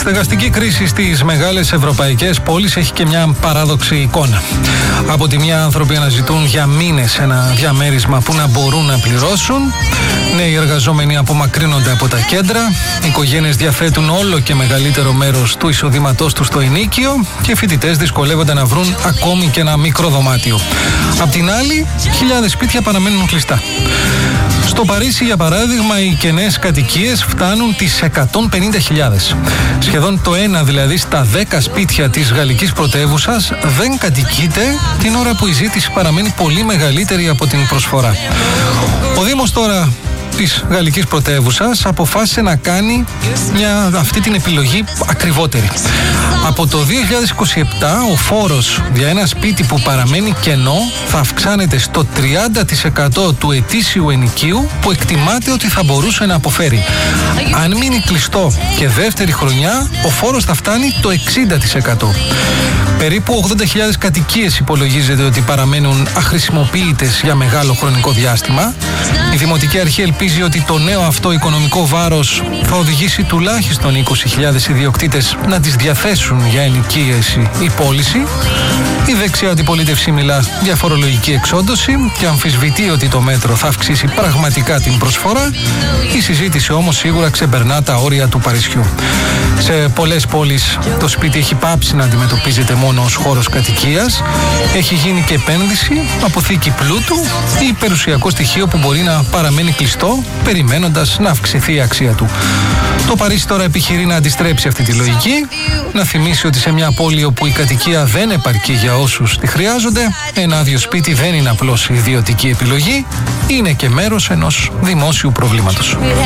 στεγαστική κρίση στις μεγάλες ευρωπαϊκές πόλεις έχει και μια παράδοξη εικόνα. Από τη μια, άνθρωποι αναζητούν για μήνες ένα διαμέρισμα που να μπορούν να πληρώσουν. Νέοι εργαζόμενοι απομακρύνονται από τα κέντρα. Οι οικογένειες διαθέτουν όλο και μεγαλύτερο μέρος του εισοδήματός τους στο ενοίκιο και οι φοιτητές δυσκολεύονται να βρουν ακόμη και ένα μικρό δωμάτιο. Απ' την άλλη, χιλιάδες σπίτια παραμένουν κλειστά. Στο Παρίσι, για παράδειγμα, οι κενές κατοικίες φτάνουν τις 150.000. Σχεδόν το 1 δηλαδή στα 10 σπίτια της γαλλικής πρωτεύουσας δεν κατοικείται, την ώρα που η ζήτηση παραμένει πολύ μεγαλύτερη από την προσφορά. Ο Δήμος τώρα της γαλλικής πρωτεύουσας αποφάσισε να κάνει αυτή την επιλογή ακριβότερη. Από το 2027 ο φόρος για ένα σπίτι που παραμένει κενό θα αυξάνεται στο 30% του ετήσιου ενοικίου που εκτιμάται ότι θα μπορούσε να αποφέρει. Αν μείνει κλειστό και δεύτερη χρονιά, ο φόρος θα φτάνει το 60%. Περίπου 80.000 κατοικίες υπολογίζεται ότι παραμένουν αχρησιμοποιητές για μεγάλο χρονικό διάστημα. Η Δημοτική Αρχή ελπίζει ότι το νέο αυτό οικονομικό βάρος θα οδηγήσει τουλάχιστον 20.000 ιδιοκτήτες να τις διαθέσουν για ενοικίαση ή πώληση. Η δεξιά αντιπολίτευση μιλά για φορολογική εξόντωση και αμφισβητεί ότι το μέτρο θα αυξήσει πραγματικά την προσφορά. Η συζήτηση όμως σίγουρα ξεπερνά τα όρια του Παρισιού. Σε πολλές πόλεις το σπίτι έχει πάψει να αντιμετωπίζεται μόνο ως χώρος κατοικίας. Έχει γίνει και επένδυση, αποθήκη πλούτου ή περιουσιακό στοιχείο που μπορεί να παραμένει κλειστό περιμένοντας να αυξηθεί η αξία του. Το Παρίσι τώρα επιχειρεί να αντιστρέψει αυτή τη λογική, να θυμίσει ότι σε μια πόλη όπου η κατοικία δεν επαρκεί για όσους τη χρειάζονται, ένα άδειο σπίτι δεν είναι απλώς ιδιωτική επιλογή, είναι και μέρος ενός δημόσιου προβλήματος.